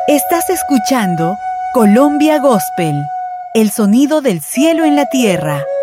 Estás escuchando Colombia Gospel, el sonido del cielo en la tierra.